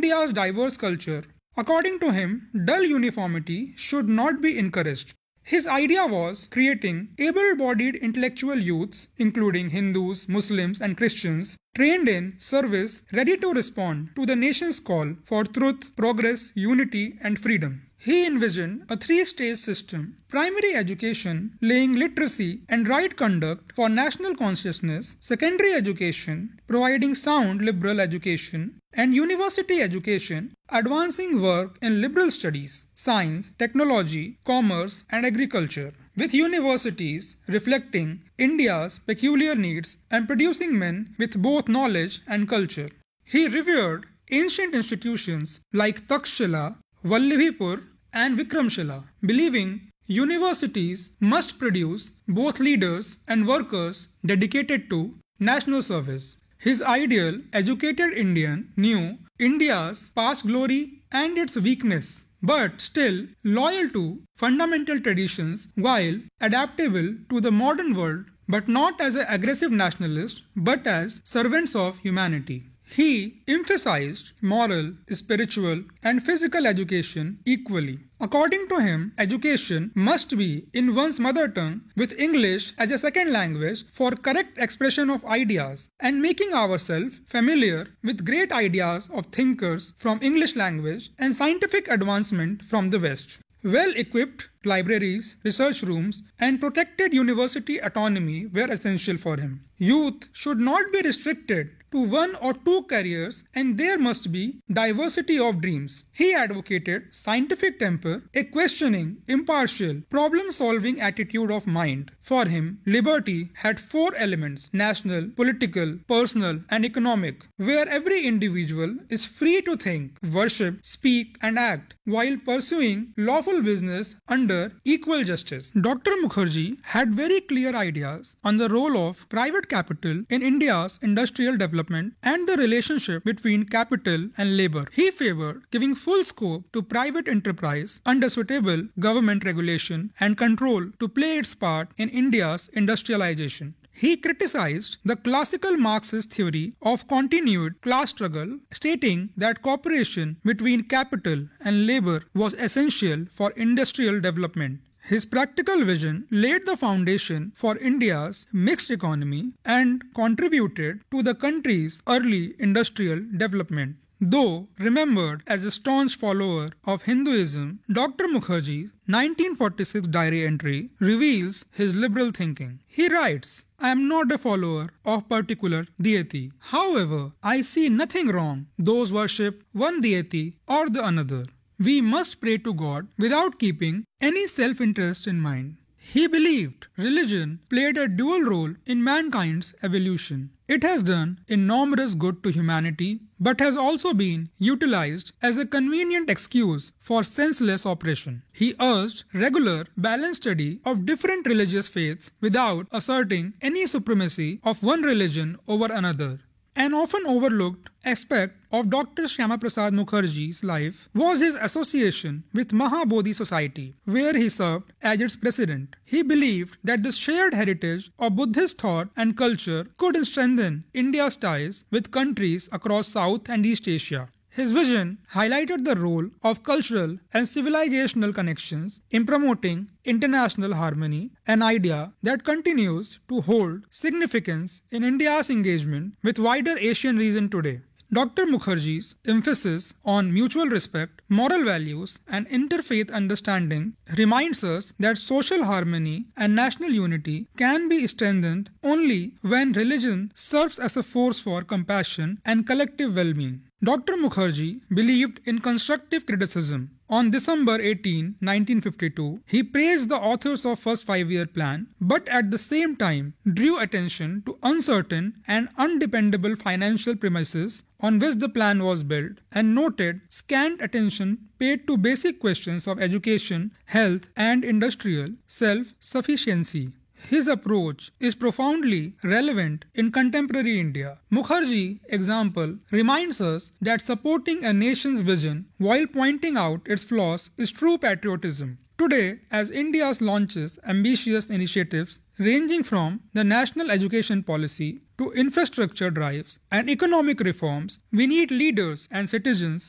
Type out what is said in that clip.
India's diverse culture. According to him, dull uniformity should not be encouraged. His idea was creating able-bodied intellectual youths, including Hindus, Muslims, and Christians, trained in service, ready to respond to the nation's call for truth, progress, unity, and freedom. He envisioned a three-stage system: primary education, laying literacy and right conduct for national consciousness; secondary education, providing sound liberal education; and university education, advancing work in liberal studies, science, technology, commerce, and agriculture, with universities reflecting India's peculiar needs and producing men with both knowledge and culture. He revered ancient institutions like Takshila, Vallabhipur, and Vikramshila, believing universities must produce both leaders and workers dedicated to national service. His ideal educated Indian knew India's past glory and its weakness, but still loyal to fundamental traditions while adaptable to the modern world, but not as an aggressive nationalist, but as servants of humanity. He emphasized moral, spiritual, and physical education equally. According to him, education must be in one's mother tongue, with English as a second language for correct expression of ideas, and making ourselves familiar with great ideas of thinkers from English language and scientific advancement from the West. Well-equipped libraries, research rooms, and protected university autonomy were essential for him. Youth should not be restricted to one or two careers, and there must be diversity of dreams. He advocated scientific temper, a questioning, impartial, problem-solving attitude of mind. For him, liberty had four elements: national, political, personal, and economic, where every individual is free to think, worship, speak, and act, while pursuing lawful business under equal justice. Dr. Mukherjee had very clear ideas on the role of private capital in India's industrial development and the relationship between capital and labor. He favored giving full scope to private enterprise under suitable government regulation and control to play its part in India's industrialization. He criticized the classical Marxist theory of continued class struggle, stating that cooperation between capital and labor was essential for industrial development. His practical vision laid the foundation for India's mixed economy and contributed to the country's early industrial development. Though remembered as a staunch follower of Hinduism, Dr. Mukherjee's 1946 diary entry reveals his liberal thinking. He writes, "I am not a follower of particular deity. However, I see nothing wrong those worship one deity or the another. We must pray to God without keeping any self-interest in mind." He believed religion played a dual role in mankind's evolution. It has done enormous good to humanity, but has also been utilized as a convenient excuse for senseless oppression. He urged regular, balanced study of different religious faiths without asserting any supremacy of one religion over another. An often overlooked aspect of Dr. Shyama Prasad Mukherjee's life was his association with Mahabodhi Society, where he served as its president. He believed that the shared heritage of Buddhist thought and culture could strengthen India's ties with countries across South and East Asia. His vision highlighted the role of cultural and civilizational connections in promoting international harmony, an idea that continues to hold significance in India's engagement with wider Asian region today. Dr. Mukherjee's emphasis on mutual respect, moral values, and interfaith understanding reminds us that social harmony and national unity can be strengthened only when religion serves as a force for compassion and collective well-being. Dr. Mukherjee believed in constructive criticism. On December 18, 1952, he praised the authors of First Five-Year Plan, but at the same time drew attention to uncertain and undependable financial premises on which the plan was built, and noted scant attention paid to basic questions of education, health, and industrial self-sufficiency. His approach is profoundly relevant in contemporary India. Mukherjee's example reminds us that supporting a nation's vision while pointing out its flaws is true patriotism. Today, as India launches ambitious initiatives ranging from the national education policy to infrastructure drives and economic reforms, we need leaders and citizens